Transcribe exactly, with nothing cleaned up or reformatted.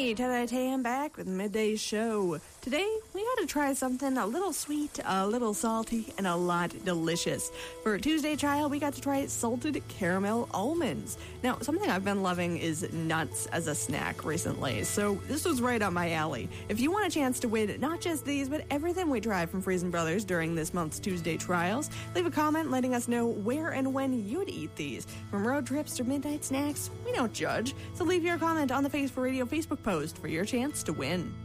Hey, ta-da-tay, I'm back with the Midday Show. Today, we got to try something a little sweet, a little salty, and a lot delicious. For Tuesday trial, we got to try salted caramel almonds. Now, something I've been loving is nuts as a snack recently, so this was right up my alley. If you want a chance to win not just these, but everything we try from Freson Brothers during this month's Tuesday trials, leave a comment letting us know where and when you'd eat these. From road trips to midnight snacks, we don't judge. So leave your comment on the Face for Radio Facebook post for your chance to win.